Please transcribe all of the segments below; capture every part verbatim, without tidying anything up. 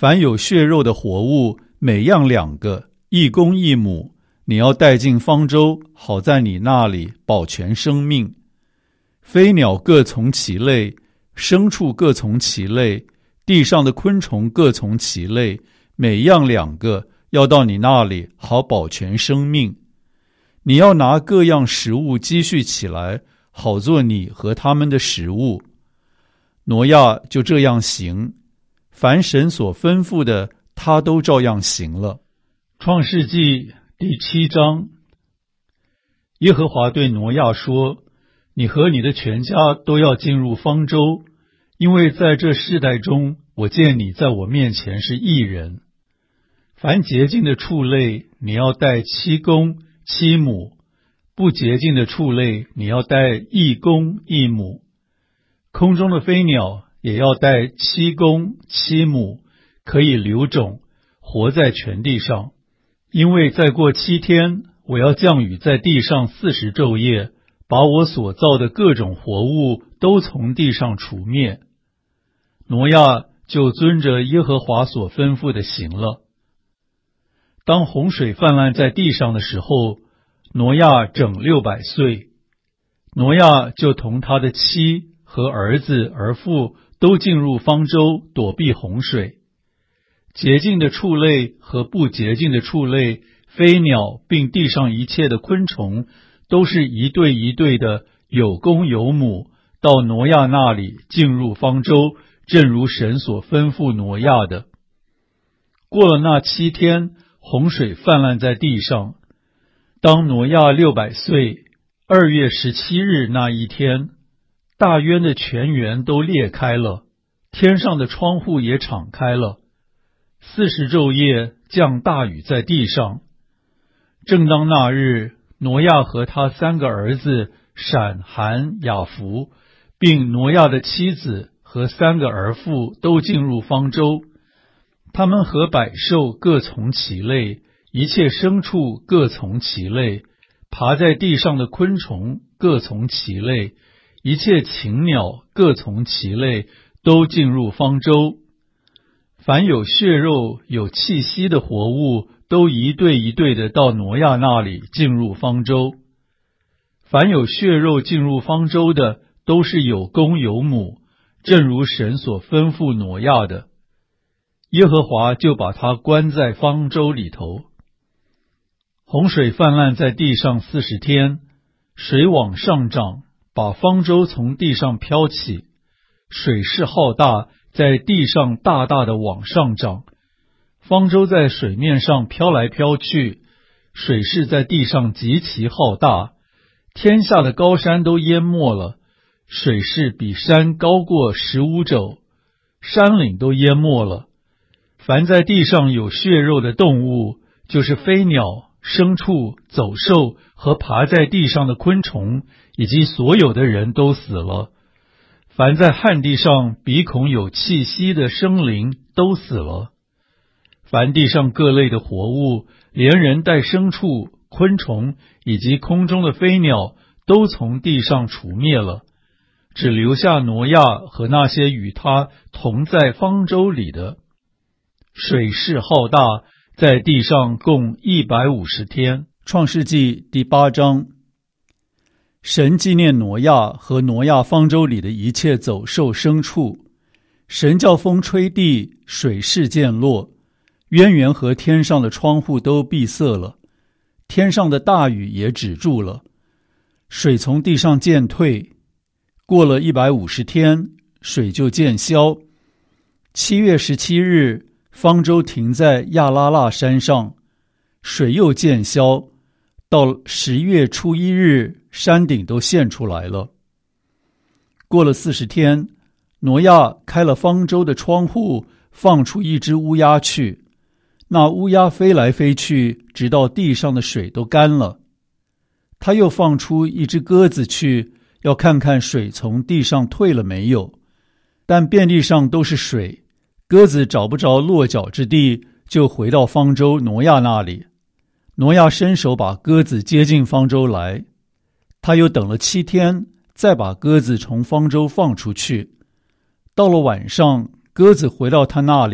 凡有血肉的活物，每样两个，一公一母，你要带进方舟，好在你那里保全生命。飞鸟各从其类，牲畜各从其类，地上的昆虫各从其类，每样两个，要到你那里好保全生命。你要拿各样食物积蓄起来，好做你和他们的食物。挪亚就这样行，凡神所吩咐的，他都照样行了。创世纪第七章，耶和华对挪亚说：你和你的全家都要进入方舟，因为在这世代中，我见你在我面前是义人。凡洁净的畜类，你要带七公七母；不洁净的畜类，你要带一公一母。空中的飞鸟也要带七公七母，可以留种，活在全地上。因为再过七天，我要降雨在地上四十昼夜，把我所造的各种活物都从地上除灭。挪亚就遵着耶和华所吩咐的行了。当洪水泛滥在地上的时候，挪亚整六百岁。挪亚就同他的妻和儿子儿妇都进入方舟，躲避洪水。洁净的畜类和不洁净的畜类，飞鸟并地上一切的昆虫，都是一对一对的，有公有母，到挪亚那里进入方舟，正如神所吩咐挪亚的。过了那七天，洪水泛滥在地上。当挪亚六百岁，二月十七日那一天，大渊的泉源都裂开了，天上的窗户也敞开了，四十昼夜降大雨在地上。正当那日，挪亚和他三个儿子闪、含、雅弗，并挪亚的妻子和三个儿妇都进入方舟。他们和百兽各从其类，一切牲畜各从其类，爬在地上的昆虫各从其类，一切禽鸟各从其类，都进入方舟。凡有血肉有气息的活物，都一对一对的到挪亚那里进入方舟。凡有血肉进入方舟的，都是有公有母，正如神所吩咐挪亚的。耶和华就把他关在方舟里头。洪水泛滥在地上四十天，水往上涨，把方舟从地上飘起，水势浩大，在地上大大的往上涨。方舟在水面上飘来飘去，水势在地上极其浩大，天下的高山都淹没了，水势比山高过十五肘，山岭都淹没了。凡在地上有血肉的动物，就是飞鸟、牲畜、走兽和爬在地上的昆虫，以及所有的人都死了。凡在旱地上鼻孔有气息的生灵都死了。凡地上各类的活物，连人带牲畜、昆虫以及空中的飞鸟，都从地上除灭了，只留下挪亚和那些与他同在方舟里的。水势浩大，在地上共一百五十天。创世纪第八章。神纪念挪亚和挪亚方舟里的一切走兽牲畜。神叫风吹地，水势渐落，渊源和天上的窗户都闭塞了，天上的大雨也止住了，水从地上渐退。过了一百五十天，水就渐消。七月十七日，方舟停在亚拉腊山上，水又渐消，到十月初一日，山顶都现出来了。过了四十天，挪亚开了方舟的窗户，放出一只乌鸦去，那乌鸦飞来飞去，直到地上的水都干了。他又放出一只鸽子去，要看看水从地上退了没有，但遍地上都是水，鸽子找不着落脚之地，就回到方舟挪亚那里。挪亚伸手把鸽子接进方舟来，他又等了七天，再把鸽子从方舟放出去。到了晚上，鸽子回到他那里，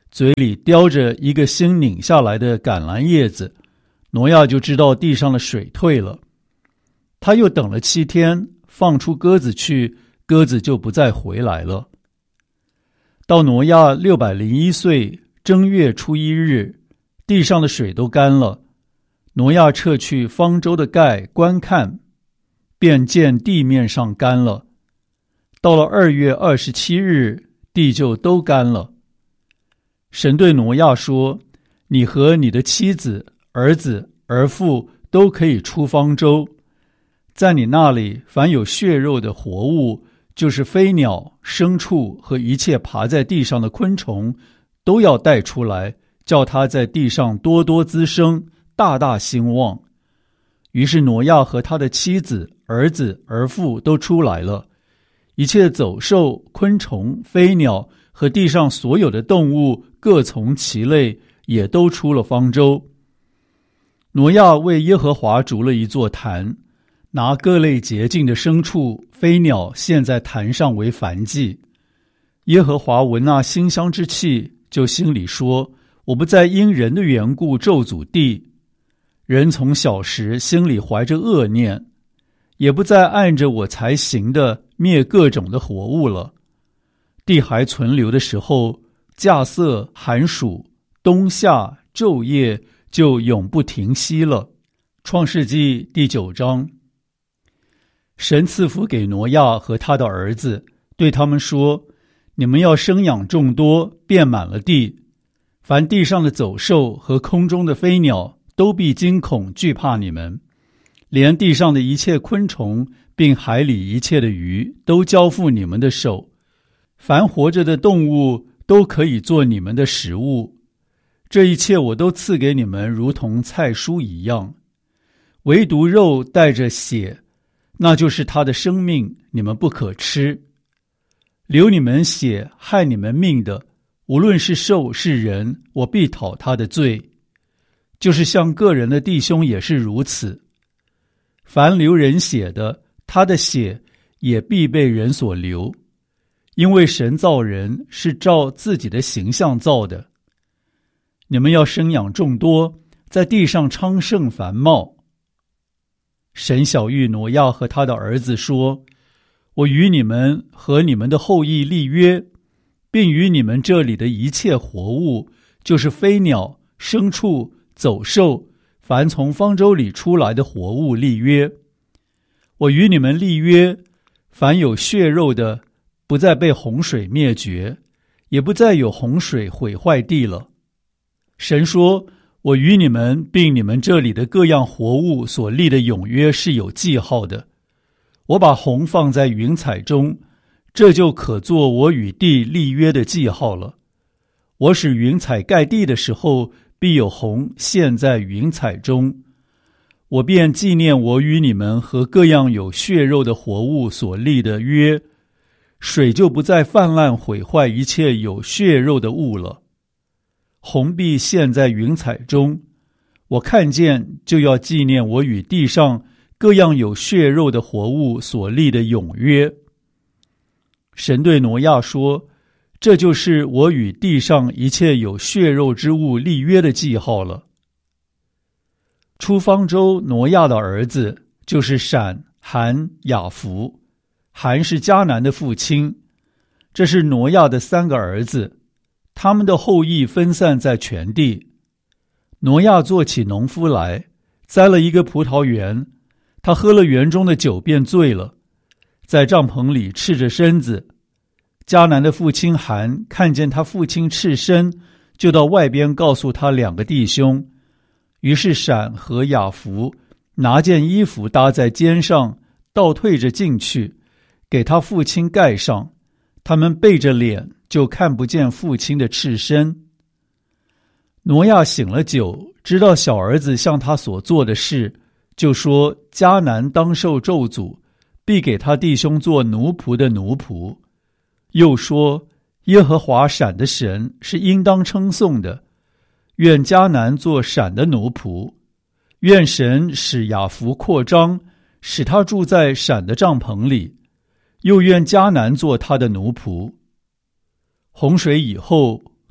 嘴里叼着一个新拧下来的橄榄叶子，挪亚就知道地上的水退了。他又等了七天，放出鸽子去，鸽子就不再回来了。到挪亚六百零一岁正月初一日，地上的水都干了。挪亚撤去方舟的盖观看，便见地面上干了。到了二月二十七日，地就都干了。神对挪亚说：你和你的妻子、儿子、儿妇都可以出方舟，在你那里凡有血肉的活物，就是飞鸟、牲畜和一切爬在地上的昆虫，都要带出来，叫它在地上多多滋生，大大兴旺。于是挪亚和他的妻子、儿子、儿妇都出来了，一切走兽、昆虫、飞鸟和地上所有的动物，各从其类，也都出了方舟。挪亚为耶和华筑了一座坛，拿各类洁净的牲畜、飞鸟献在坛上为燔祭。耶和华闻那馨香之气，就心里说：我不再因人的缘故咒诅地。人从小时心里怀着恶念，也不再按着我才行的灭各种的活物了。地还存留的时候，稼穑、寒暑、冬夏、昼夜就永不停息了。创世纪第九章。神赐福给挪亚和他的儿子，对他们说：你们要生养众多，遍满了地。凡地上的走兽和空中的飞鸟，都必惊恐惧怕你们。连地上的一切昆虫，并海里一切的鱼，都交付你们的手。凡活着的动物，都可以做你们的食物。这一切我都赐给你们，如同菜蔬一样。唯独肉带着血，那就是他的生命，你们不可吃。流你们血害你们命的，无论是兽是人，我必讨他的罪。就是像个人的弟兄也是如此。凡流人血的，他的血也必被人所流，因为神造人是照自己的形象造的。你们要生养众多，在地上昌盛繁茂。神晓谕挪亚和他的儿子说：我与你们和你们的后裔立约，并与你们这里的一切活物，就是飞鸟、牲畜、走兽，凡从方舟里出来的活物立约。我与你们立约，凡有血肉的，不再被洪水灭绝，也不再有洪水毁坏地了。神说：我与你们并你们这里的各样活物所立的永约是有记号的。我把虹放在云彩中，这就可做我与地立约的记号了。我使云彩盖地的时候，必有虹现在云彩中。我便纪念我与你们和各样有血肉的活物所立的约，水就不再泛滥毁坏一切有血肉的物了。虹必现在云彩中，我看见就要纪念我与地上各样有血肉的活物所立的永约。神对挪亚说：这就是我与地上一切有血肉之物立约的记号了。出方舟挪亚的儿子就是闪、含、雅弗。含是迦南的父亲，这是挪亚的三个儿子，他们的后裔分散在全地。挪亚做起农夫来，栽了一个葡萄园，他喝了园中的酒便醉了，在帐篷里赤着身子。迦南的父亲含看见他父亲赤身，就到外边告诉他两个弟兄。于是闪和雅弗拿件衣服搭在肩上，倒退着进去，给他父亲盖上。他们背着脸，就看不见父亲的赤身。挪亚醒了酒，知道小儿子向他所做的事，就说：迦南当受咒诅，必给他弟兄做奴仆的奴仆。又说：耶和华闪的神是应当称颂的，愿迦南做闪的奴仆。愿神使雅弗扩张，使他住在闪的帐篷里，又愿迦南做他的奴仆。洪水以后，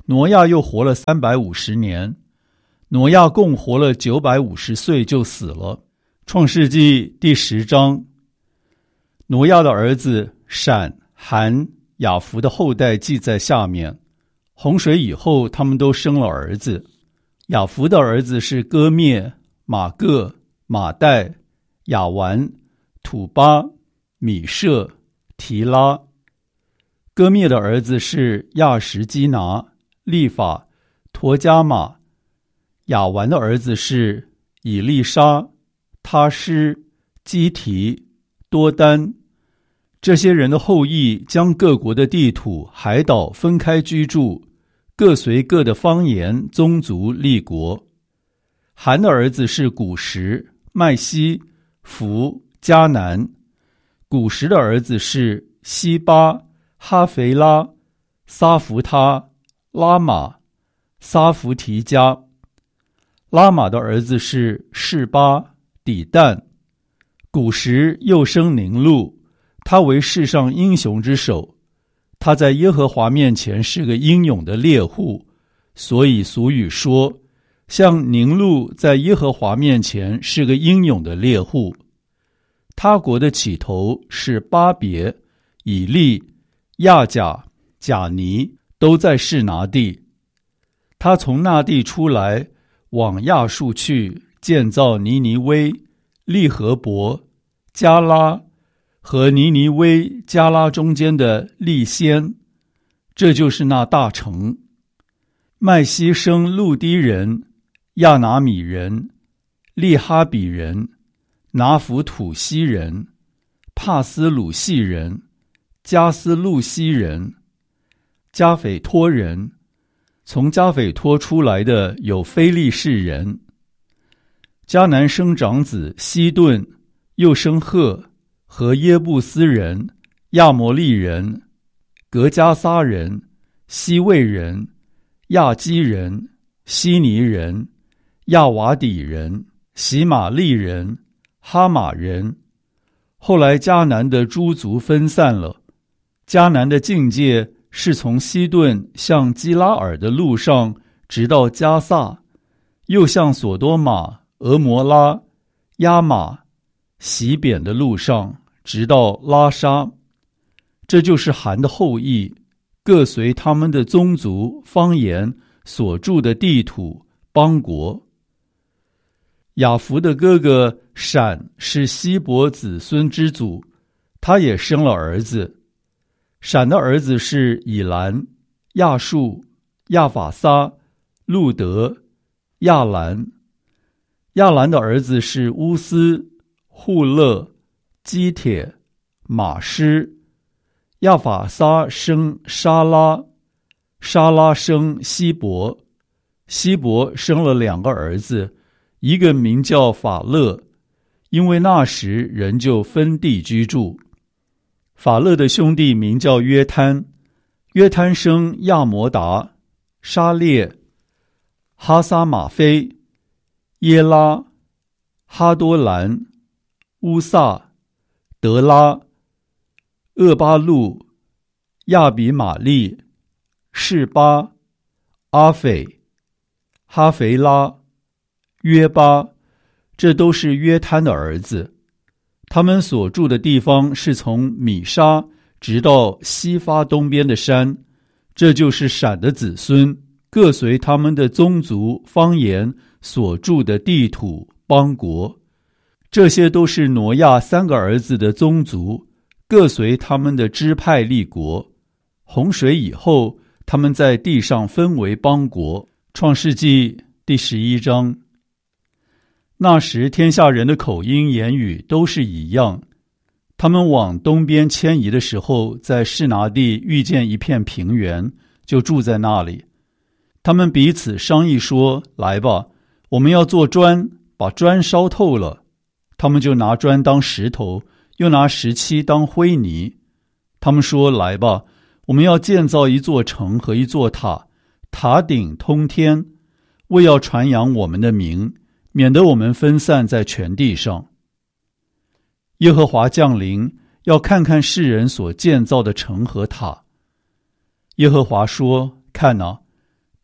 挪亚又活了三百五十年，挪亚共活了九百五十岁就死了。创世纪第十章，挪亚的儿子闪、含、雅弗的后代记在下面。洪水以后，他们都生了儿子。雅弗的儿子是歌灭、马各、马代、雅完、土巴、米舍、提拉。歌灭的儿子是亚什基拿、利法、陀加马。雅完的儿子是以利沙、他施、基提、多丹。这些人的后裔将各国的地土、海岛分开居住，各随各的方言、宗族立国。含的儿子是古实、麦西、弗、迦南。古实的儿子是西巴、哈肥拉、撒弗他、拉玛、撒弗提加。拉玛的儿子是示巴、底但。古实又生宁禄，他为世上英雄之首。他在耶和华面前是个英勇的猎户，所以俗语说，像宁禄在耶和华面前是个英勇的猎户。他国的起头是巴别、以利、亚甲、甲尼，都在示拿地。他从那地出来，往亚述去，建造尼尼微、利和伯、加拉和尼尼微、加拉中间的利先，这就是那大城。麦西生路低人、亚拿米人、利哈比人、拿弗土西人、帕斯鲁细人、加斯路西人、加斐托人。从加斐托出来的有非利士人。迦南生长子西顿，又生赫和耶布斯人、亚摩利人、格加撒人、西魏人、亚基人、希尼人、亚瓦底人、喜玛利人、哈马人。后来迦南的诸族分散了。迦南的境界是从西顿向基拉尔的路上，直到加萨，又向索多玛、俄摩拉、亚玛、洗扁的路上，直到拉沙。这就是含的后裔，各随他们的宗族、方言所住的地土、邦国。雅弗的哥哥闪是希伯子孙之祖，他也生了儿子。闪的儿子是以兰、亚述、亚法撒、路德、亚兰。亚兰的儿子是乌斯、户勒、基帖、马施。亚法撒生沙拉，沙拉生希伯。希伯生了两个儿子，一个名叫法勒，因为那时人就分地居住。法勒的兄弟名叫约摊，约摊生亚摩达、沙列、哈撒马菲、耶拉、哈多兰、乌萨、德拉、厄巴路、亚比玛利、示巴、阿斐、哈肥拉、约巴，这都是约摊的儿子。他们所住的地方是从米沙直到西发东边的山，这就是闪的子孙，各随他们的宗族、方言所住的地土、邦国。这些都是挪亚三个儿子的宗族，各随他们的支派立国。洪水以后，他们在地上分为邦国。创世纪第十一章。那时天下人的口音言语都是一样。他们往东边迁移的时候，在示拿地遇见一片平原，就住在那里。他们彼此商议说，来吧，我们要做砖，把砖烧透了。他们就拿砖当石头，又拿石漆当灰泥。他们说，来吧，我们要建造一座城和一座塔，塔顶通天，为要传扬我们的名，免得我们分散在全地上。耶和华降临，要看看世人所建造的城和塔。耶和华说，看哪，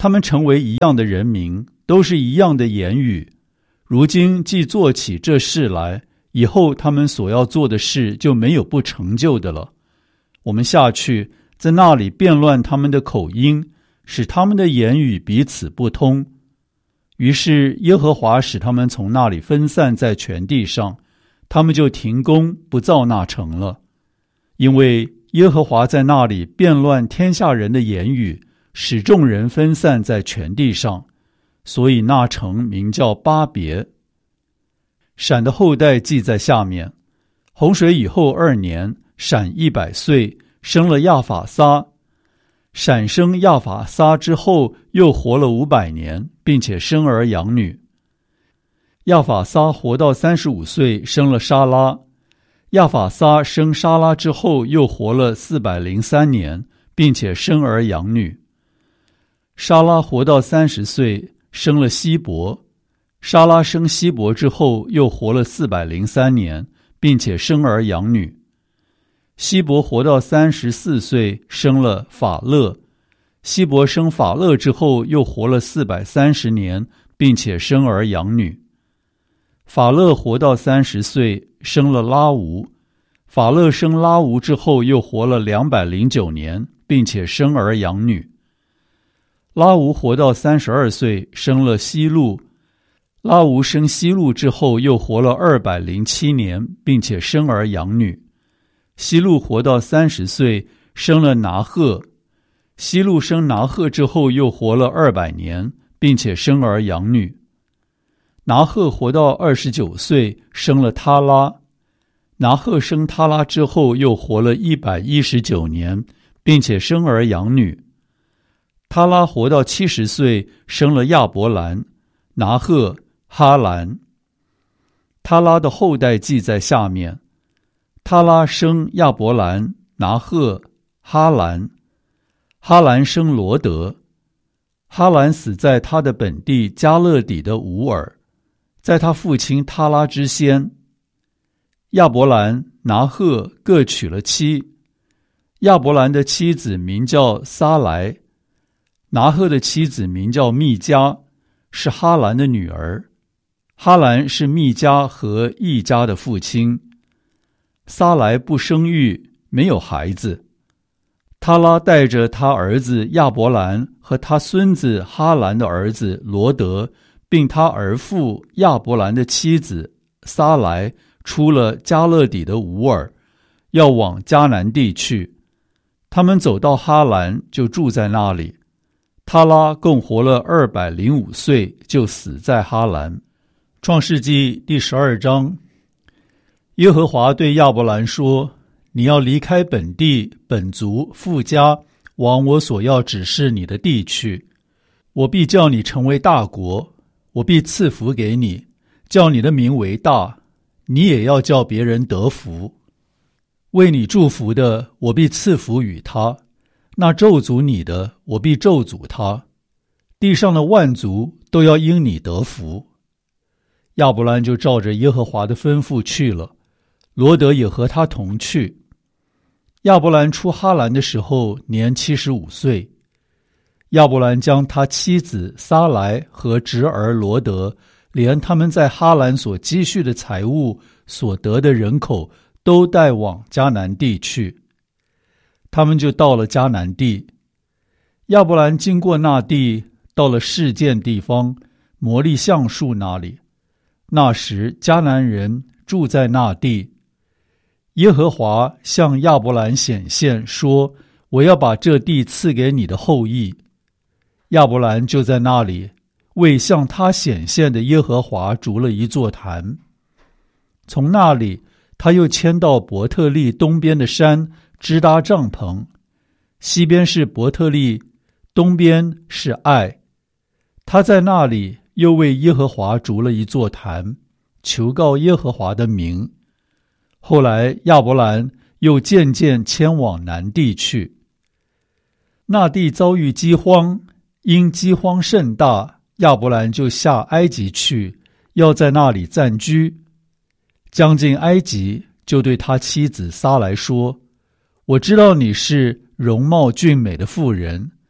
他们成为一样的人民，都是一样的言语。如今既做起这事来，以后他们所要做的事就没有不成就的了。我们下去，在那里变乱他们的口音，使他们的言语彼此不通。于是耶和华使他们从那里分散在全地上，他们就停工不造那城了。因为耶和华在那里变乱天下人的言语，使众人分散在全地上，所以那城名叫巴别。闪的后代记在下面。洪水以后二年，闪一百岁，生了亚法撒。闪生亚法撒之后，又活了五百年，并且生儿养女。亚法撒活到三十五岁，生了沙拉。亚法撒生沙拉之后，又活了四百零三年，并且生儿养女。沙拉活到三十岁，生了希伯。沙拉生希伯之后，又活了四百零三年，并且生儿养女。希伯活到三十四岁，生了法勒。希伯生法勒之后，又活了四百三十年，并且生儿养女。法勒活到三十岁，生了拉吾。法勒生拉吾之后，又活了两百零九年，并且生儿养女。拉吾活到三十二岁，生了希路。拉吾生希路之后，又活了二百零七年，并且生儿养女。希路活到三十岁，生了拿鹤。希路生拿鹤之后，又活了二百年，并且生儿养女。拿鹤活到二十九岁，生了他拉。拿鹤生他拉之后，又活了一百一十九年，并且生儿养女。他拉活到七十岁，生了亚伯兰、拿鹤、哈兰。他拉的后代记在下面。他拉生亚伯兰、拿鹤、哈兰。哈兰生罗德。哈兰死在他的本地加勒底的吾尔，在他父亲他拉之先。亚伯兰、拿鹤各娶了妻。亚伯兰的妻子名叫撒莱，拿鹤的妻子名叫密迦，是哈兰的女儿。哈兰是密迦和易家的父亲。撒莱不生育，没有孩子。他拉带着他儿子亚伯兰和他孙子哈兰的儿子罗德，并他儿父亚伯兰的妻子撒莱，出了加勒底的吾尔，要往迦南地去。他们走到哈兰，就住在那里。他拉共活了二百零五岁，就死在哈兰。创世纪第十二章。耶和华对亚伯兰说：你要离开本地、本族、父家，往我所要指示你的地去。我必叫你成为大国，我必赐福给你，叫你的名为大，你也要叫别人得福。为你祝福的，我必赐福与他；那咒诅你的，我必咒诅他。地上的万族都要因你得福。亚伯兰就照着耶和华的吩咐去了，罗德也和他同去。亚伯兰出哈兰的时候年七十五岁。亚伯兰将他妻子撒莱和侄儿罗德，连他们在哈兰所积蓄的财物、所得的人口，都带往迦南地去。他们就到了迦南地。亚伯兰经过那地，到了示剑地方，摩利橡树那里。那时迦南人住在那地。耶和华向亚伯兰显现说：我要把这地赐给你的后裔。亚伯兰就在那里为向他显现的耶和华筑了一座坛。从那里他又迁到伯特利东边的山，支搭帐篷。西边是伯特利，东边是爱。他在那里又为耶和华筑了一座坛，求告耶和华的名。后来亚伯兰又渐渐迁往南地去。那地遭遇饥荒，因饥荒甚大，亚伯兰就下埃及去，要在那里暂居。将近埃及，就对他妻子撒来说：我知道你是容貌俊美的妇人，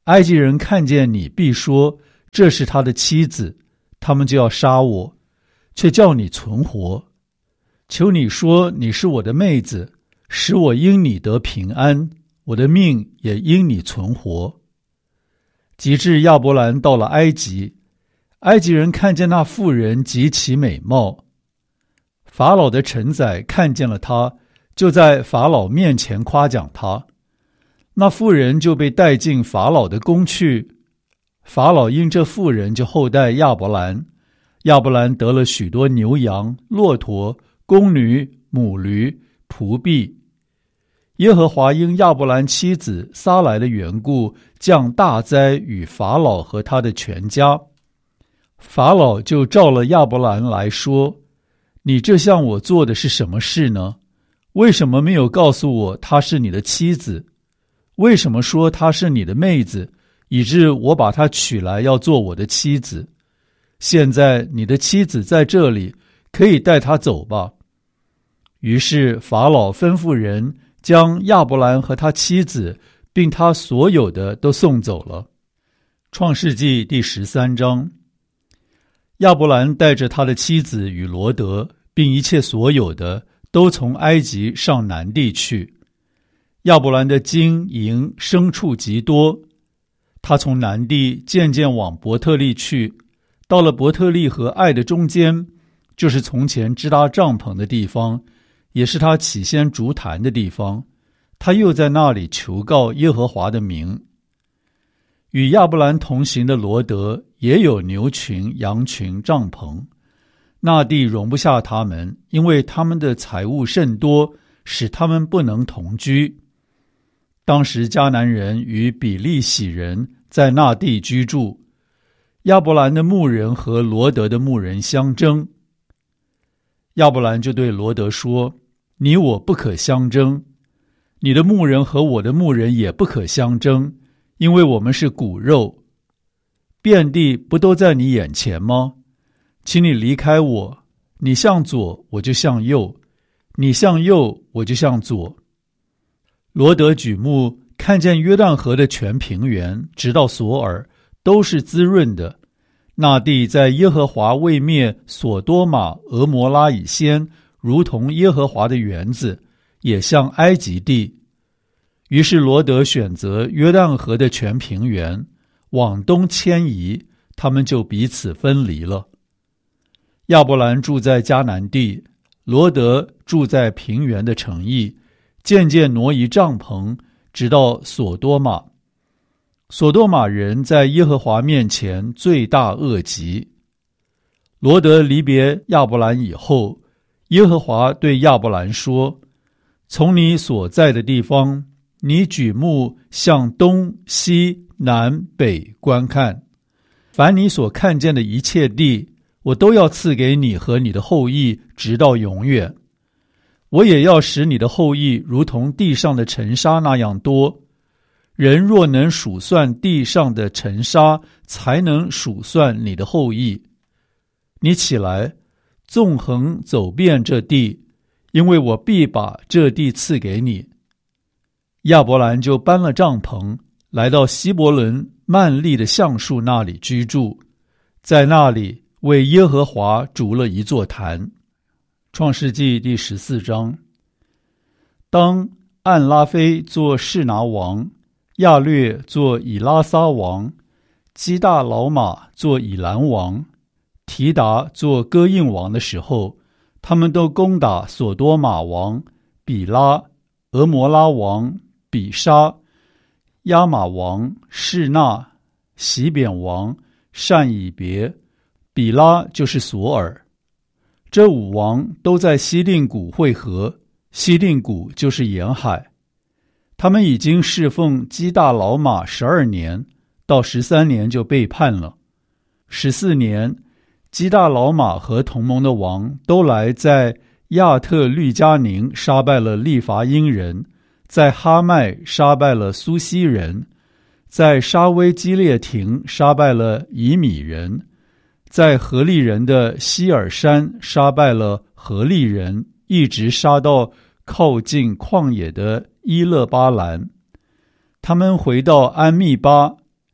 埃及人看见你，必说这是他的妻子，他们就要杀我，却叫你存活。求你说你是我的妹子，使我因你得平安，我的命也因你存活。及至亚伯兰到了埃及，埃及人看见那妇人极其美貌，法老的臣宰看见了她，就在法老面前夸奖她。那妇人就被带进法老的宫去。法老因这妇人就厚待亚伯兰，亚伯兰得了许多牛羊、骆驼、公驴、母驴、仆婢。耶和华因亚伯兰妻子撒来的缘故，降大灾与法老和他的全家。法老就召了亚伯兰来说：你这向我做的是什么事呢？为什么没有告诉我她是你的妻子？为什么说她是你的妹子，以致我把她娶来要做我的妻子？现在你的妻子在这里，可以带她走吧。于是法老吩咐人将亚伯兰和他妻子并他所有的都送走了。创世纪第十三章。亚伯兰带着他的妻子与罗得并一切所有的都从埃及上南地去。亚伯兰的金银牲畜极多，他从南地渐渐往伯特利去，到了伯特利和爱的中间，就是从前支搭帐篷的地方，也是他起先筑坛的地方。他又在那里求告耶和华的名。与亚伯兰同行的罗得也有牛群、羊群、帐篷，那地容不下他们，因为他们的财物甚多，使他们不能同居。当时迦南人与比利洗人在那地居住，亚伯兰的牧人和罗得的牧人相争。亚伯兰就对罗得说：你我不可相争，你的牧人和我的牧人也不可相争，因为我们是骨肉。遍地不都在你眼前吗？请你离开我，你向左我就向右，你向右我就向左。罗得举目看见约旦河的全平原直到索尔都是滋润的，那地在耶和华未灭所多玛、俄摩拉以先，如同耶和华的园子，也像埃及地。于是罗得选择约旦河的全平原，往东迁移，他们就彼此分离了。亚伯兰住在迦南地，罗得住在平原的城邑，渐渐挪移帐篷，直到所多玛。所多玛人在耶和华面前罪大恶极。罗得离别亚伯兰以后，耶和华对亚伯兰说：从你所在的地方，你举目向东西南北观看，凡你所看见的一切地，我都要赐给你和你的后裔，直到永远。我也要使你的后裔如同地上的尘沙那样多。人若能数算地上的尘沙，才能数算你的后裔。你起来，纵横走遍这地，因为我必把这地赐给你。亚伯兰就搬了帐篷，来到希伯伦曼利的橡树那里居住，在那里为耶和华筑了一座坛。创世纪第十四章。当暗拉菲做示拿王，亚略做以拉撒王，基大老马做以兰王，提达做哥印王的时候，他们都攻打所多玛王、比拉、俄摩拉王、比沙、亚玛王、示那、洗扁王、善以别，比拉就是索尔。这五王都在西定谷会合，西定谷就是沿海。他们已经侍奉基大老马十二年，到十三年就背叛了。十四年，基大老马和同盟的王都来在亚特律加宁杀败了利伐因人，在哈麦杀败了苏西人，在沙威基列亭杀败了以米人，在何利人的希尔山杀败了何利人，一直杀到靠近旷野的伊勒巴兰。他们回到安密巴，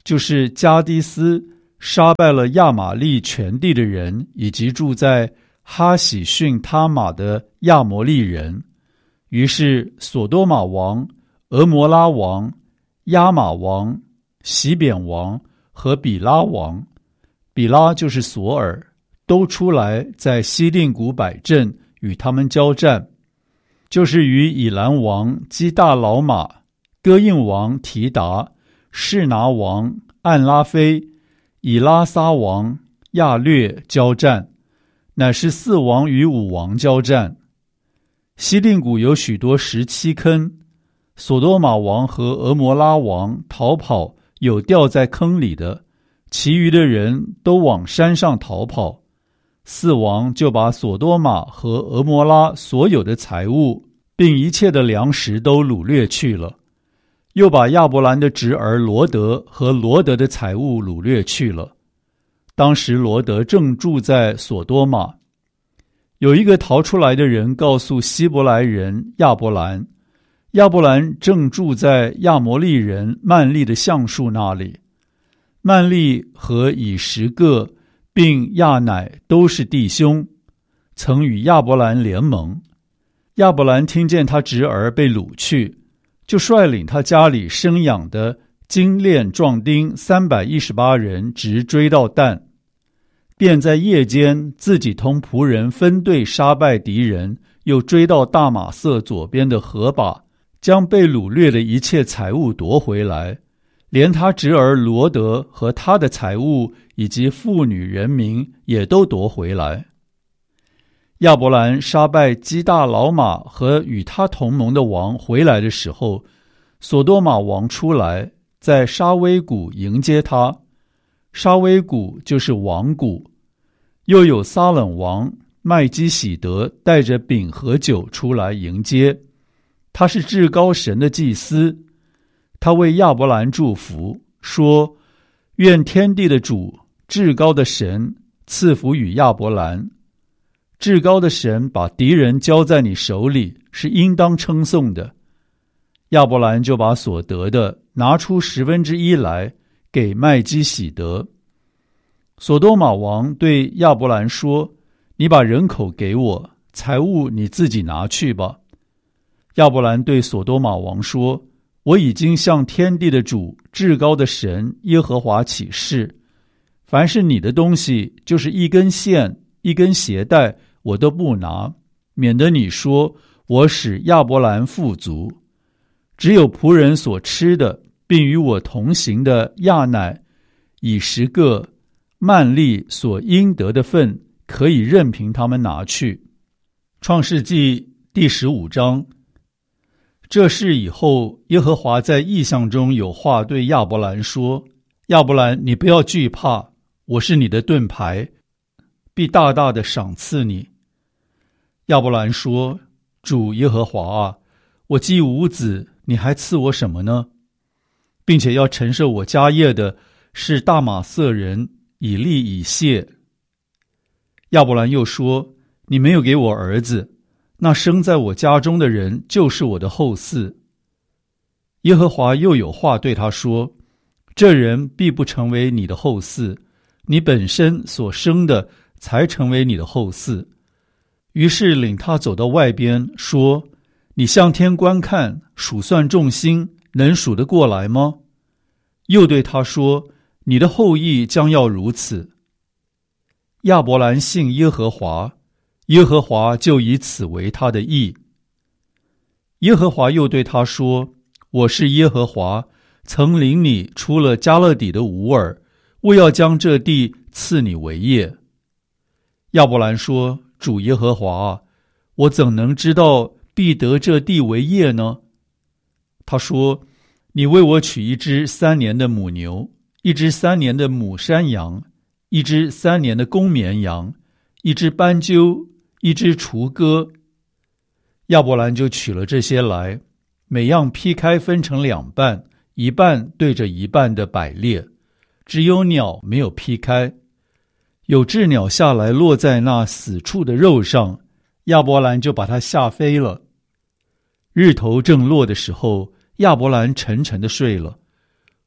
就是迦迪斯，杀败了亚玛利全地的人，以及住在哈喜逊他玛的亚摩利人。于是索多玛王、俄摩拉王、亚玛王、洗扁王和比拉王，比拉就是索尔，都出来在西定谷摆阵，与他们交战，就是与以兰王基大老马、哥印王提达、士拿王暗拉菲、以拉撒王亚略交战，乃是四王与五王交战。西定谷有许多石漆坑，索多玛王和俄摩拉王逃跑，有掉在坑里的，其余的人都往山上逃跑。四王就把索多玛和俄摩拉所有的财物并一切的粮食都掳掠去了，又把亚伯兰的侄儿罗德和罗德的财物掳掠去了。当时罗德正住在索多玛。有一个逃出来的人告诉希伯来人亚伯兰，亚伯兰正住在亚摩利人曼利的橡树那里。曼利和以实各并亚乃都是弟兄，曾与亚伯兰联盟。亚伯兰听见他侄儿被掳去，就率领他家里生养的精练壮丁三百一十八人，直追到但，便在夜间自己同仆人分队杀败敌人，又追到大马色左边的河坝，将被掳掠的一切财物夺回来，连他侄儿罗德和他的财物以及妇女人民也都夺回来。亚伯兰杀败基大老马和与他同盟的王回来的时候，索多玛王出来，在沙威谷迎接他。沙威谷就是王谷。又有撒冷王麦基喜德带着饼和酒出来迎接，他是至高神的祭司。他为亚伯兰祝福，说：愿天地的主，至高的神赐福与亚伯兰。至高的神把敌人交在你手里，是应当称颂的。亚伯兰就把所得的拿出十分之一来给麦基喜德。索多玛王对亚伯兰说：你把人口给我，财物你自己拿去吧。亚伯兰对索多玛王说：我已经向天地的主，至高的神耶和华起誓，凡是你的东西，就是一根线、一根鞋带，我都不拿，免得你说我使亚伯兰富足。只有仆人所吃的，并与我同行的亚乃、以实各、曼利所应得的份，可以任凭他们拿去。创世纪第十五章。这事以后，耶和华在异象中有话对亚伯兰说：亚伯兰，你不要惧怕，我是你的盾牌，必大大的赏赐你。亚伯兰说：主耶和华啊，我既无子，你还赐我什么呢？并且要承受我家业的是大马色人以利以谢。亚伯兰又说：你没有给我儿子，那生在我家中的人就是我的后嗣。耶和华又有话对他说：这人必不成为你的后嗣，你本身所生的才成为你的后嗣。于是领他走到外边，说：你向天观看，数算众星，能数得过来吗？又对他说：你的后裔将要如此。亚伯兰信耶和华，耶和华就以此为他的义。耶和华又对他说：我是耶和华，曾领你出了迦勒底的吾尔，我要将这地赐你为业。亚伯兰说：主耶和华啊，我怎能知道必得这地为业呢？他说：你为我取一只三年的母牛，一只三年的母山羊，一只三年的公绵羊，一只斑鸠，一只雏鸽。亚伯兰就取了这些来，每样劈开分成两半，一半对着一半的摆列，只有鸟没有劈开。有只鸟下来落在那死处的肉上，亚伯兰就把它吓飞了。日头正落的时候，亚伯兰沉沉地睡了。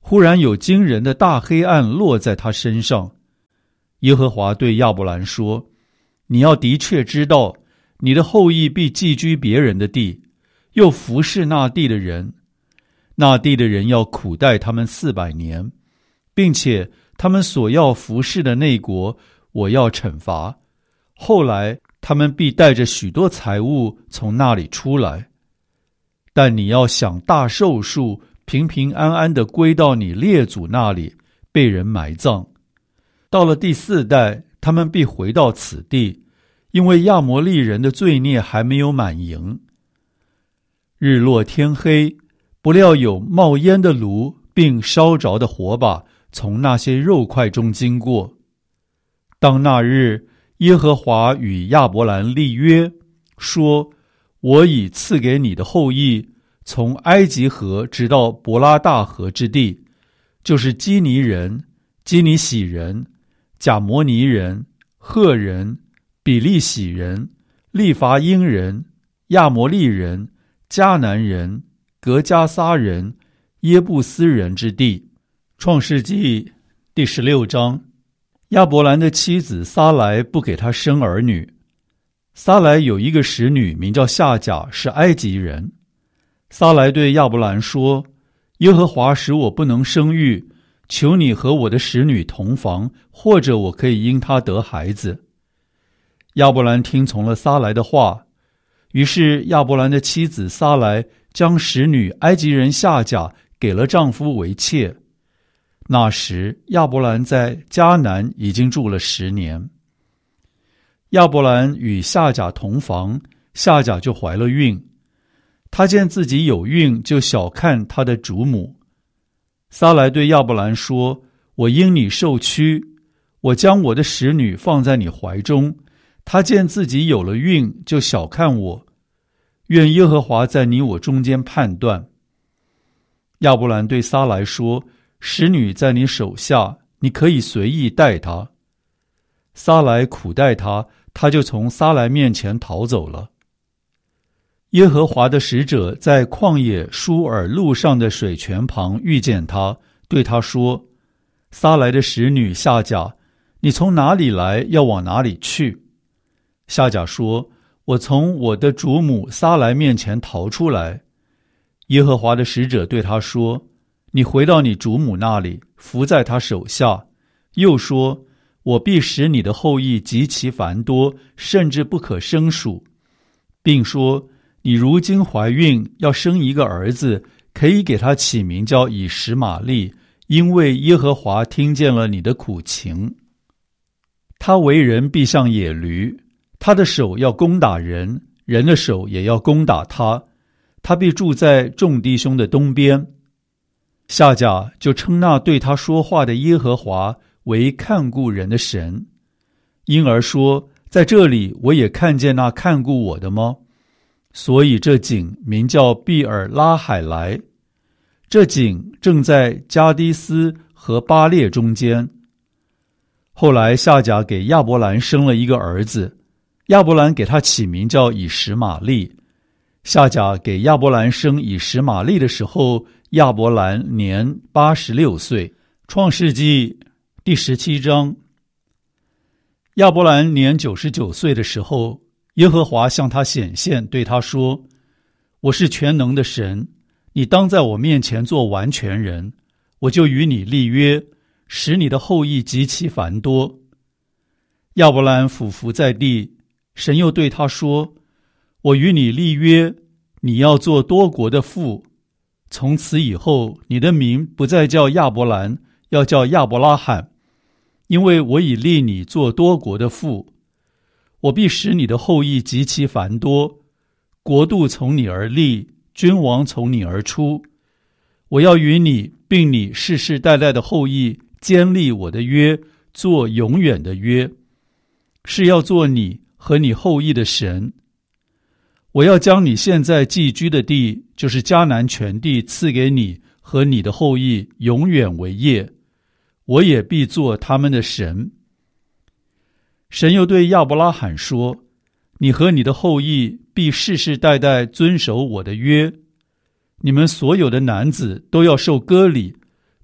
忽然有惊人的大黑暗落在他身上。耶和华对亚伯兰说：你要的确知道，你的后裔必寄居别人的地，又服侍那地的人。那地的人要苦待他们四百年，并且他们所要服侍的那国，我要惩罚。后来他们必带着许多财物从那里出来。但你要享大寿数，平平安安地归到你列祖那里，被人埋葬。到了第四代，他们必回到此地，因为亚摩利人的罪孽还没有满盈。日落天黑，不料有冒烟的炉并烧着的火把从那些肉块中经过。当那日，耶和华与亚伯兰立约，说：我已赐给你的后裔，从埃及河直到伯拉大河之地，就是基尼人、基尼喜人、贾摩尼人、赫人、比利洗人、利伐因人、亚摩利人、迦南人、革迦撒人、耶布斯人之地。创世纪第十六章。亚伯兰的妻子撒莱不给他生儿女。撒莱有一个使女，名叫夏甲，是埃及人。撒莱对亚伯兰说：耶和华使我不能生育，求你和我的使女同房，或者我可以因她得孩子。亚伯兰听从了撒莱的话，于是亚伯兰的妻子撒莱将使女埃及人夏甲给了丈夫为妾。那时亚伯兰在迦南已经住了十年。亚伯兰与夏甲同房，夏甲就怀了孕。他见自己有孕，就小看他的主母。撒莱对亚伯兰说：我因你受屈，我将我的使女放在你怀中。他见自己有了孕，就小看我。愿耶和华在你我中间判断。亚伯兰对撒莱说：使女在你手下，你可以随意待她。撒莱苦待她，她就从撒莱面前逃走了。耶和华的使者在旷野舒尔路上的水泉旁遇见他，对他说：撒莱的使女夏甲，你从哪里来，要往哪里去？夏甲说：我从我的主母撒莱面前逃出来。耶和华的使者对他说：你回到你主母那里，伏在她手下。又说：我必使你的后裔极其繁多，甚至不可胜数。并说：你如今怀孕，要生一个儿子，可以给他起名叫以实玛利，因为耶和华听见了你的苦情。他为人必像野驴，他的手要攻打人，人的手也要攻打他。他必住在众弟兄的东边。夏甲就称那对他说话的耶和华为看顾人的神，因而说：在这里我也看见那看顾我的吗？所以这井名叫毕尔拉海莱。这井正在加迪斯和巴列中间。后来夏甲给亚伯兰生了一个儿子，亚伯兰给他起名叫以实玛利。夏甲给亚伯兰生以实玛利的时候，亚伯兰年八十六岁。创世纪第十七章。亚伯兰年九十九岁的时候，耶和华向他显现，对他说：我是全能的神，你当在我面前做完全人，我就与你立约，使你的后裔极其繁多。亚伯兰俯伏在地，神又对他说：我与你立约，你要做多国的父。从此以后，你的名不再叫亚伯兰，要叫亚伯拉罕，因为我已立你做多国的父。我必使你的后裔极其繁多，国度从你而立，君王从你而出。我要与你并你世世代代的后裔坚立我的约，做永远的约，是要做你和你后裔的神。我要将你现在寄居的地，就是迦南全地，赐给你和你的后裔永远为业，我也必做他们的神。神又对亚伯拉罕说：你和你的后裔必世世代代遵守我的约，你们所有的男子都要受割礼，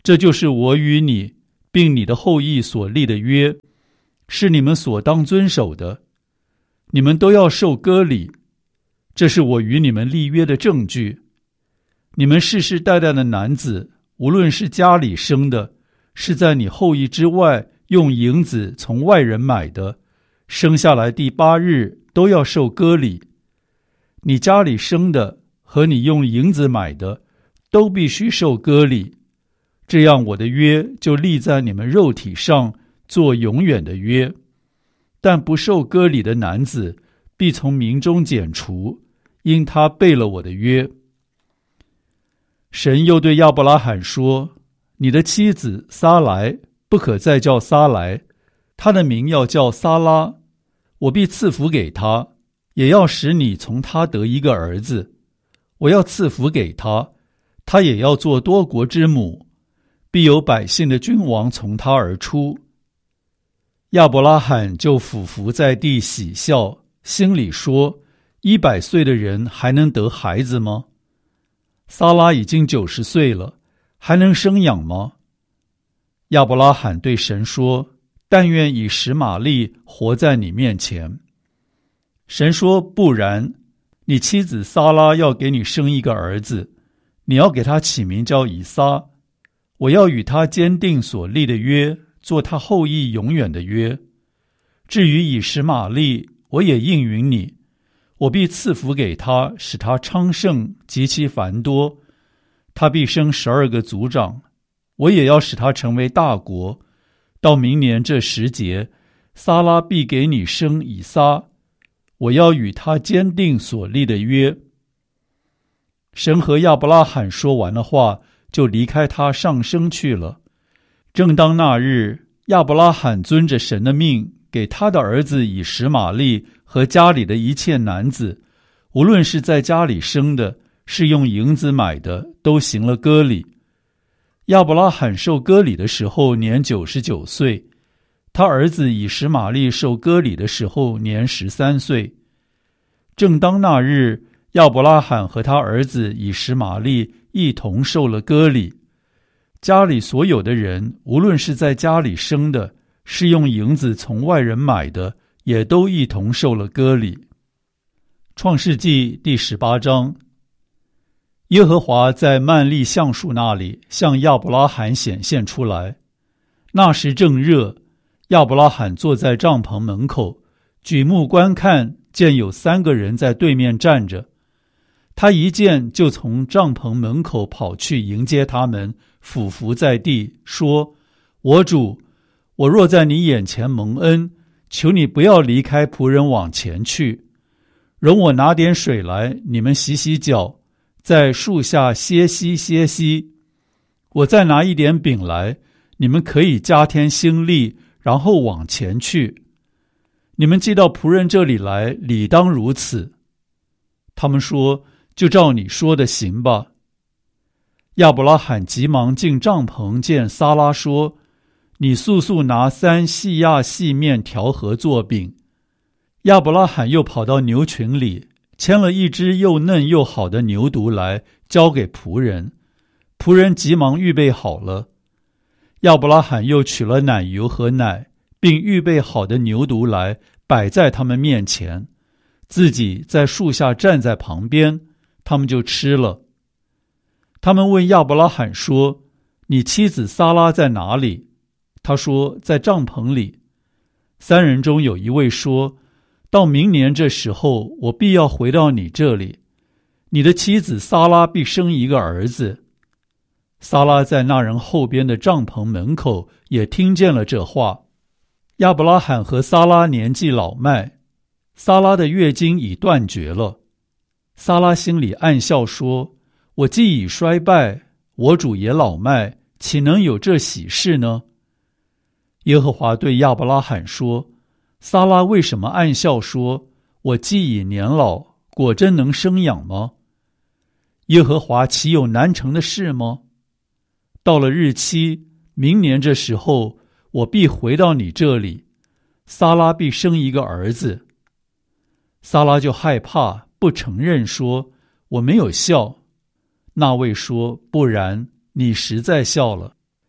这就是我与你并你的后裔所立的约，是你们所当遵守的。你们都要受割礼，这是我与你们立约的证据。你们世世代代的男子，无论是家里生的，是在你后裔之外用银子从外人买的，生下来第八日都要受割礼。你家里生的和你用银子买的，都必须受割礼。这样我的约就立在你们肉体上，做永远的约。但不受割礼的男子，必从民中剪除，因他背了我的约。神又对亚伯拉罕说：你的妻子撒莱不可再叫撒莱，她的名要叫撒拉。我必赐福给她，也要使你从她得一个儿子。我要赐福给她，她也要做多国之母，必有百姓的君王从她而出。亚伯拉罕就俯伏在地喜笑，心里说：一百岁的人还能得孩子吗？撒拉已经九十岁了，还能生养吗？亚伯拉罕对神说：但愿以实玛利活在你面前。神说：不然，你妻子撒拉要给你生一个儿子，你要给他起名叫以撒。我要与他坚定所立的约，做他后裔永远的约。至于以实玛利，我也应允你，我必赐福给他，使他昌盛极其繁多。他必生十二个族长，我也要使他成为大国。到明年这时节，撒拉必给你生以撒。我要与他坚定所立的约。神和亚伯拉罕说完了话，就离开他上升去了。正当那日，亚伯拉罕遵着神的命，给他的儿子以实玛利和家里的一切男子，无论是在家里生的，是用银子买的，都行了割礼。亚伯拉罕受割礼的时候年九十九岁，他儿子以实玛利受割礼的时候年十三岁。正当那日，亚伯拉罕和他儿子以实玛利一同受了割礼。家里所有的人，无论是在家里生的，是用银子从外人买的，也都一同受了割礼。创世纪第十八章。耶和华在曼利橡树那里向亚伯拉罕显现出来。那时正热，亚伯拉罕坐在帐篷门口，举目观看，见有三个人在对面站着。他一见，就从帐篷门口跑去迎接他们，俯伏在地，说：我主，我若在你眼前蒙恩，求你不要离开仆人往前去，容我拿点水来，你们洗洗脚，在树下歇息歇息。我再拿一点饼来，你们可以加添心力，然后往前去。你们寄到仆人这里来，理当如此。他们说：就照你说的行吧。亚伯拉罕急忙进帐篷，见撒拉说：你速速拿三细亚细面调和做饼。亚伯拉罕又跑到牛群里，牵了一只又嫩又好的牛犊来，交给仆人。仆人急忙预备好了。亚伯拉罕又取了奶油和奶，并预备好的牛犊来，摆在他们面前，自己在树下站在旁边，他们就吃了。他们问亚伯拉罕说：你妻子撒拉在哪里？他说：在帐篷里。三人中有一位说：到明年这时候，我必要回到你这里，你的妻子撒拉必生一个儿子。撒拉在那人后边的帐篷门口也听见了这话。亚伯拉罕和撒拉年纪老迈，撒拉的月经已断绝了。撒拉心里暗笑说：我既已衰败，我主也老迈，岂能有这喜事呢？耶和华对亚伯拉罕说：撒拉为什么暗笑说：我既已年老，果真能生养吗？耶和华岂有难成的事吗？到了日期，明年这时候，我必回到你这里，撒拉必生一个儿子。撒拉就害怕，不承认说：我没有笑。那位说：不然，你实在笑了。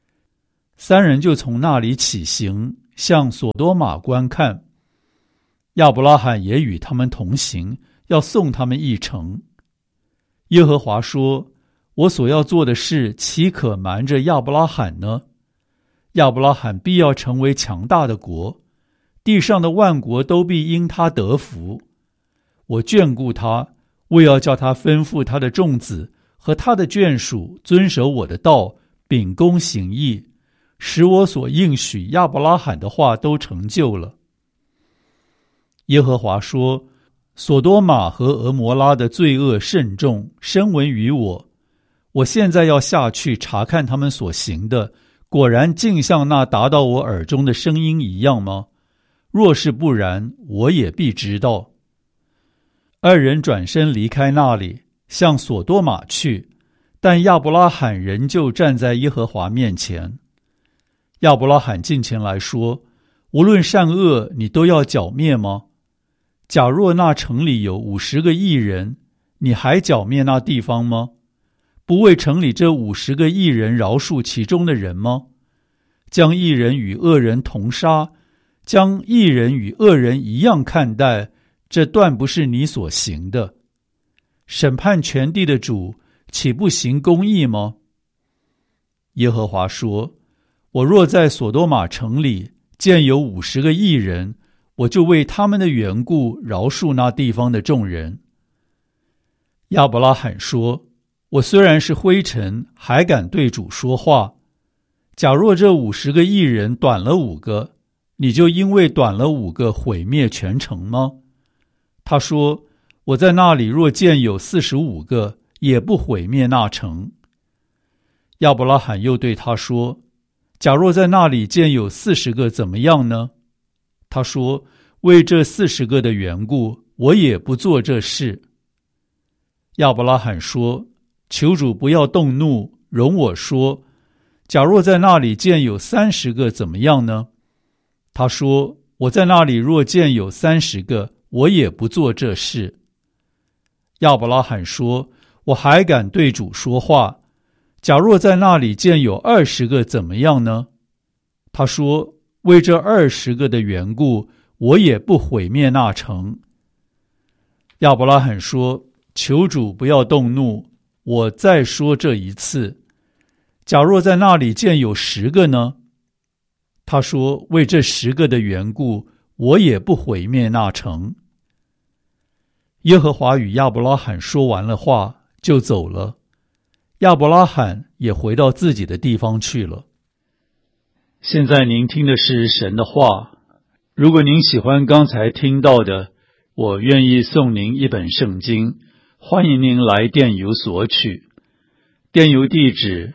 三人就从那里起行，向索多玛观看。亚伯拉罕也与他们同行，要送他们一程。耶和华说：我所要做的事，岂可瞒着亚伯拉罕呢？亚伯拉罕必要成为强大的国，地上的万国都必因他得福。我眷顾他，为要叫他吩咐他的众子和他的眷属遵守我的道，秉公行义，使我所应许亚伯拉罕的话都成就了。耶和华说：索多玛和俄摩拉的罪恶甚重，深闻于我。我现在要下去查看他们所行的，果然竟像那达到我耳中的声音一样吗？若是不然，我也必知道。二人转身离开那里，向索多玛去，但亚伯拉罕仍旧站在耶和华面前。亚伯拉罕近前来说：无论善恶，你都要剿灭吗？假若那城里有五十个义人，你还剿灭那地方吗？不为城里这五十个义人饶恕其中的人吗？将义人与恶人同杀，将义人与恶人一样看待，这断不是你所行的。审判全地的主，岂不行公义吗？耶和华说：我若在索多玛城里见有五十个义人，我就为他们的缘故饶恕那地方的众人。亚伯拉罕说：我虽然是灰尘，还敢对主说话。假若这五十个义人短了五个，你就因为短了五个毁灭全城吗？他说：我在那里若见有四十五个，也不毁灭那城。亚伯拉罕又对他说：假若在那里见有四十个，怎么样呢？他说：为这四十个的缘故，我也不做这事。亚伯拉罕说：求主不要动怒，容我说，假若在那里见有三十个，怎么样呢？他说：我在那里若见有三十个，我也不做这事。亚伯拉罕说：我还敢对主说话，假若在那里见有二十个，怎么样呢？他说：为这二十个的缘故，我也不毁灭那城。亚伯拉罕说：求主不要动怒，我再说这一次，假若在那里见有十个呢？他说：为这十个的缘故，我也不毁灭那城。耶和华与亚伯拉罕说完了话，就走了。亚伯拉罕也回到自己的地方去了。现在您听的是神的话。如果您喜欢刚才听到的，我愿意送您一本圣经，欢迎您来电邮索取。电邮地址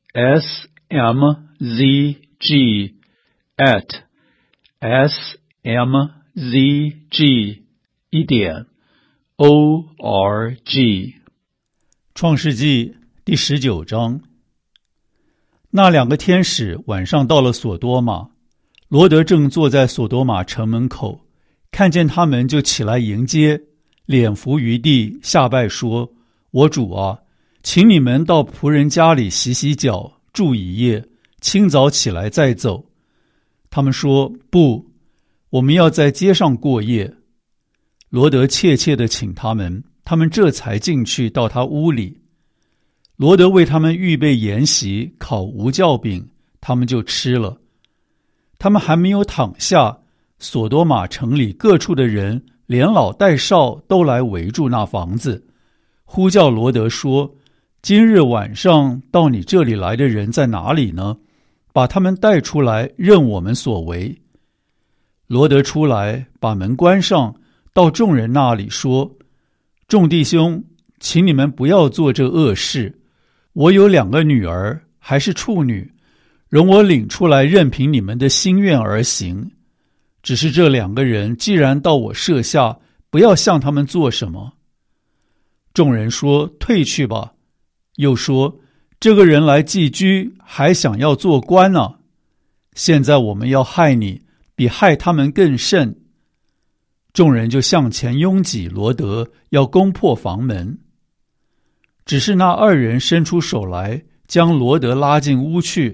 s m z g at s m z g 一点 o r g。 创世纪第十九章。那两个天使晚上到了索多玛，罗德正坐在索多玛城门口，看见他们就起来迎接，脸伏于地，下拜说：我主啊，请你们到仆人家里洗洗脚，住一夜，清早起来再走。他们说：不，我们要在街上过夜。罗德切切地请他们，他们这才进去到他屋里。罗德为他们预备筵席，烤无酵饼，他们就吃了。他们还没有躺下，索多玛城里各处的人，连老带少都来围住那房子，呼叫罗德说：今日晚上到你这里来的人在哪里呢？把他们带出来，任我们所为。罗德出来，把门关上，到众人那里说：众弟兄，请你们不要做这恶事。我有两个女儿，还是处女，容我领出来，任凭你们的心愿而行。只是这两个人既然到我舍下，不要向他们做什么。众人说：退去吧。又说：这个人来寄居，还想要做官呢。现在我们要害你，比害他们更甚。众人就向前拥挤罗德，要攻破房门。只是那二人伸出手来，将罗德拉进屋去，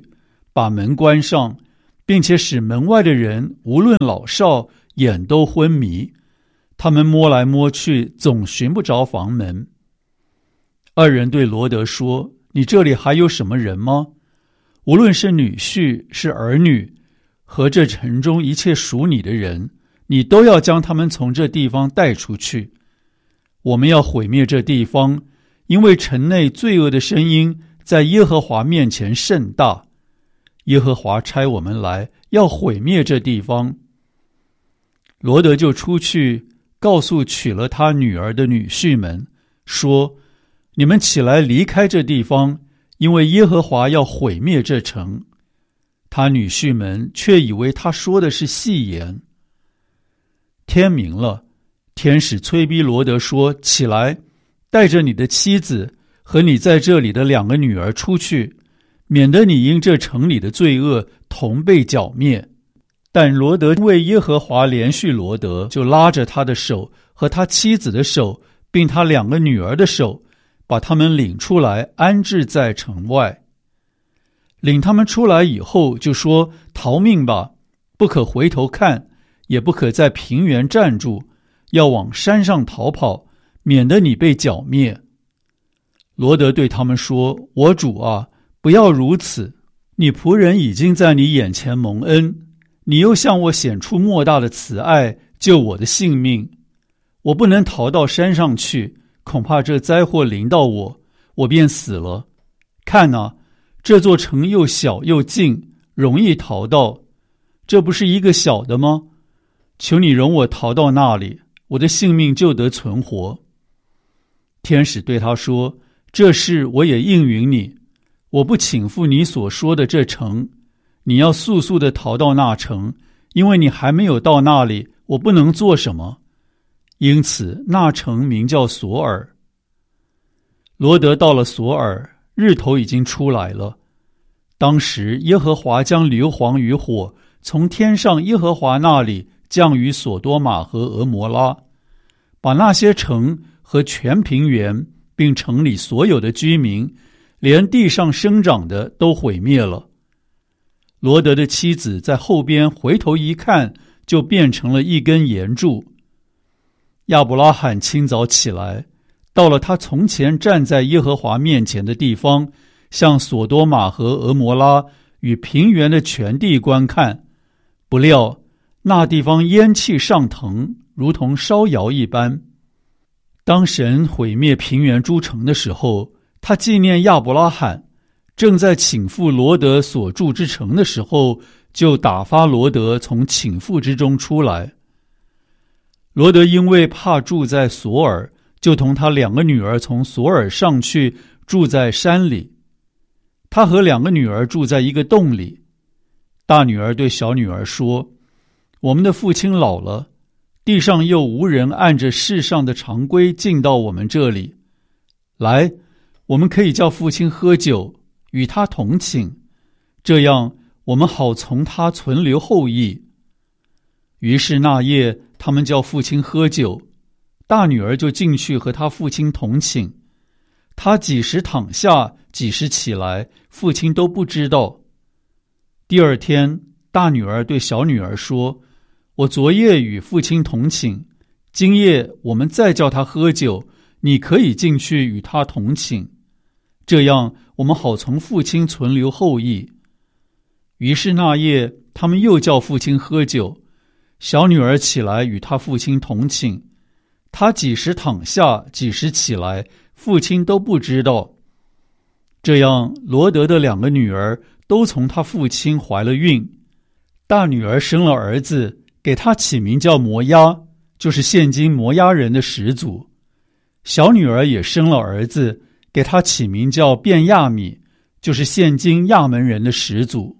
把门关上，并且使门外的人无论老少眼都昏迷。他们摸来摸去，总寻不着房门。二人对罗德说：你这里还有什么人吗？无论是女婿，是儿女，和这城中一切属你的人，你都要将他们从这地方带出去。我们要毁灭这地方，因为城内罪恶的声音在耶和华面前甚大。耶和华差我们来，要毁灭这地方。罗德就出去，告诉娶了他女儿的女婿们，说：你们起来离开这地方，因为耶和华要毁灭这城。他女婿们却以为他说的是戏言。天明了，天使催逼罗德说：起来，带着你的妻子和你在这里的两个女儿出去，免得你因这城里的罪恶同被剿灭。但罗德为耶和华连续罗德，就拉着他的手和他妻子的手，并他两个女儿的手，把他们领出来，安置在城外。领他们出来以后，就说：逃命吧，不可回头看，也不可在平原站住，要往山上逃跑，免得你被剿灭。罗德对他们说：我主啊，不要如此，你仆人已经在你眼前蒙恩，你又向我显出莫大的慈爱，救我的性命。我不能逃到山上去，恐怕这灾祸临到我，我便死了。看哪，这座城又小又近，容易逃到。这不是一个小的吗？求你容我逃到那里，我的性命就得存活。天使对他说：这事我也应允你，我不倾覆你所说的这城，你要速速地逃到那城，因为你还没有到那里，我不能做什么。因此那城名叫索尔。罗德到了索尔，日头已经出来了。当时耶和华将硫磺与火从天上耶和华那里降于索多玛和俄摩拉，把那些城和全平原并城里所有的居民，连地上生长的都毁灭了。罗德的妻子在后边回头一看，就变成了一根岩柱。亚伯拉罕清早起来，到了他从前站在耶和华面前的地方，向索多玛和俄摩拉与平原的全地观看，不料那地方烟气上腾，如同烧窑一般。当神毁灭平原诸城的时候，他纪念亚伯拉罕，正在倾覆罗德所住之城的时候，就打发罗德从倾覆之中出来。罗德因为怕住在索尔，就同他两个女儿从索尔上去，住在山里。他和两个女儿住在一个洞里。大女儿对小女儿说：我们的父亲老了，地上又无人按着世上的常规进到我们这里。来，我们可以叫父亲喝酒，与他同寝，这样我们好从他存留后裔。于是那夜他们叫父亲喝酒，大女儿就进去和他父亲同寝。他几时躺下，几时起来，父亲都不知道。第二天，大女儿对小女儿说：我昨夜与父亲同寝，今夜我们再叫他喝酒，你可以进去与他同寝，这样我们好从父亲存留后裔。于是那夜他们又叫父亲喝酒，小女儿起来与他父亲同寝，他几时躺下，几时起来，父亲都不知道。这样罗德的两个女儿都从他父亲怀了孕。大女儿生了儿子，给他起名叫摩押，就是现今摩押人的始祖。小女儿也生了儿子，给他起名叫便亚米，就是现今亚门人的始祖。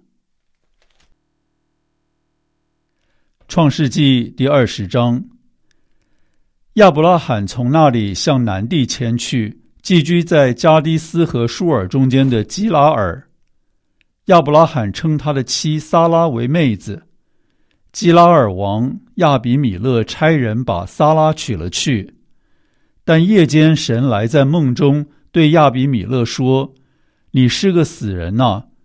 创世纪第二十章。亚伯拉罕从那里向南地迁去，寄居在加低斯和舒尔中间的基拉尔。亚伯拉罕称他的妻撒拉为妹子。基拉尔王亚比米勒差人把撒拉娶了去。但夜间神来在梦中对亚比米勒说：你是个死人啊！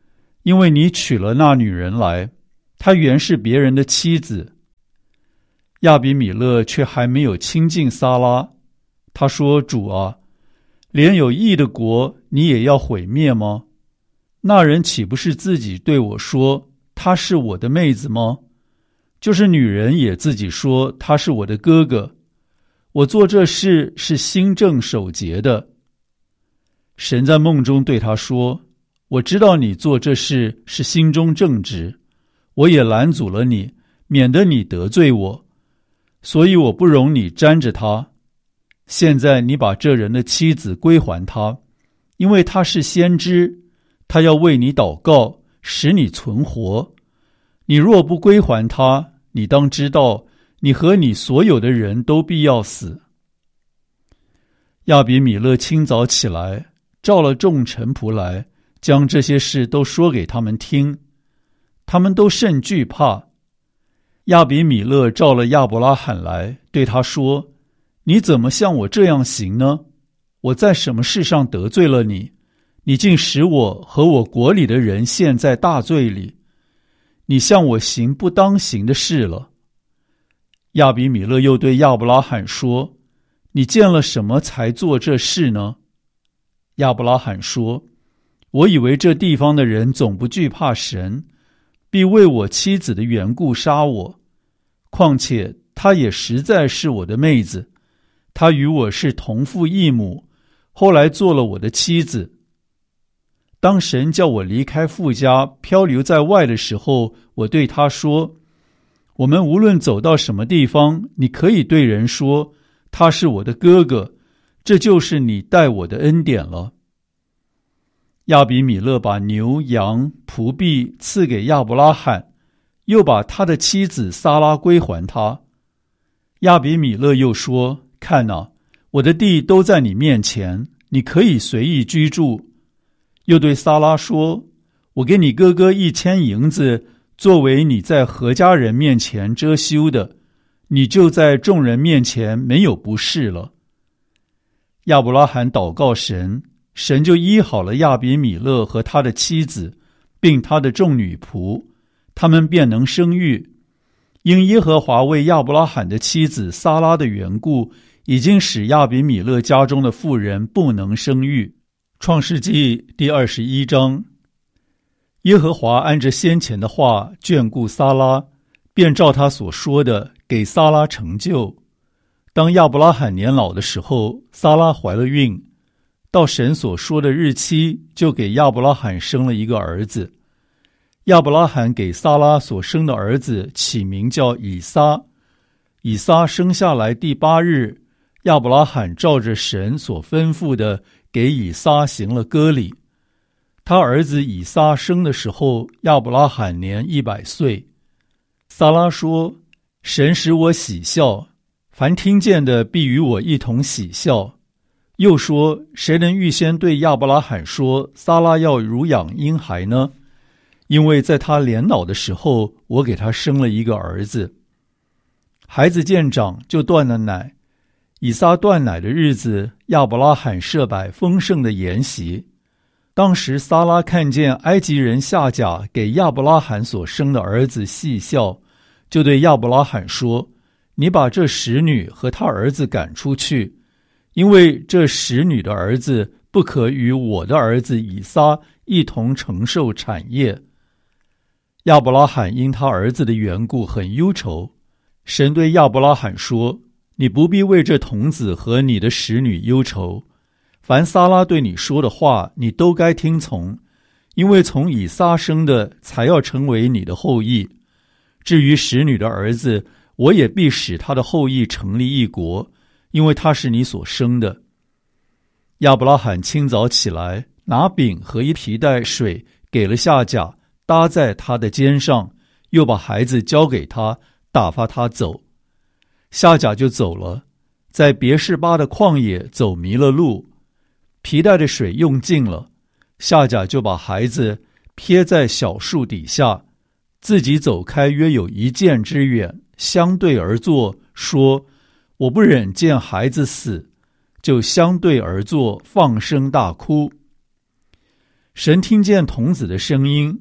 因为你娶了那女人来，她原是别人的妻子。”亚比米勒却还没有亲近撒拉，他说：“主啊，连有义的国你也要毁灭吗？那人岂不是自己对我说她是我的妹子吗？就是女人也自己说他是我的哥哥。我做这事是心正守节的。”神在梦中对他说：“我知道你做这事是心中正直，我也拦阻了你，免得你得罪我，所以我不容你沾着他。现在你把这人的妻子归还他，因为他是先知，他要为你祷告，使你存活。你若不归还他，你当知道，你和你所有的人都必要死。”亚比米勒清早起来，召了众臣仆来，将这些事都说给他们听，他们都甚惧怕。亚比米勒召了亚伯拉罕来，对他说：“你怎么向我这样行呢？我在什么事上得罪了你？你竟使我和我国里的人陷在大罪里。你向我行不当行的事了。”亚比米勒又对亚伯拉罕说：“你见了什么才做这事呢？”亚伯拉罕说：“我以为这地方的人总不惧怕神，必为我妻子的缘故杀我。况且她也实在是我的妹子，她与我是同父异母，后来做了我的妻子。当神叫我离开父家，漂流在外的时候，我对他说：我们无论走到什么地方，你可以对人说，他是我的哥哥，这就是你待我的恩典了。”亚比米勒把牛羊仆婢赐给亚伯拉罕，又把他的妻子撒拉归还他。亚比米勒又说：“看哪，我的地都在你面前，你可以随意居住。”又对撒拉说：“我给你哥哥一千银子，作为你在何家人面前遮羞的，你就在众人面前没有不是了。”亚伯拉罕祷告神，神就医好了亚比米勒和他的妻子，并他的众女仆，他们便能生育。因耶和华为亚伯拉罕的妻子撒拉的缘故，已经使亚比米勒家中的妇人不能生育。创世纪第二十一章。耶和华按着先前的话眷顾撒拉，便照他所说的给撒拉成就。当亚伯拉罕年老的时候，撒拉怀了孕，到神所说的日期，就给亚伯拉罕生了一个儿子。亚伯拉罕给撒拉所生的儿子起名叫以撒。以撒生下来第八日，亚伯拉罕照着神所吩咐的，给以撒行了割礼。他儿子以撒生的时候，亚伯拉罕年一百岁。撒拉说：“神使我喜笑，凡听见的必与我一同喜笑。”又说：“谁能预先对亚伯拉罕说，撒拉要乳养婴孩呢？因为在他年老的时候，我给他生了一个儿子。”孩子渐长，就断了奶。以撒断奶的日子，亚伯拉罕设摆丰盛的筵席。当时撒拉看见埃及人夏甲给亚伯拉罕所生的儿子戏笑，就对亚伯拉罕说：“你把这使女和他儿子赶出去，因为这使女的儿子不可与我的儿子以撒一同承受产业。”亚伯拉罕因他儿子的缘故很忧愁。神对亚伯拉罕说：“你不必为这童子和你的使女忧愁，凡撒拉对你说的话，你都该听从，因为从以撒生的才要成为你的后裔。至于使女的儿子，我也必使他的后裔成立一国，因为他是你所生的。”亚伯拉罕清早起来，拿饼和一皮带水给了夏甲，搭在他的肩上，又把孩子交给他，打发他走。夏甲就走了，在别是巴的旷野走迷了路，皮带的水用尽了，夏甲就把孩子撇在小树底下，自己走开约有一箭之远，相对而坐，说：“我不忍见孩子死。”就相对而坐，放声大哭。神听见童子的声音，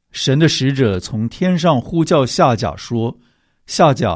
神的使者从天上呼叫夏甲说：夏甲，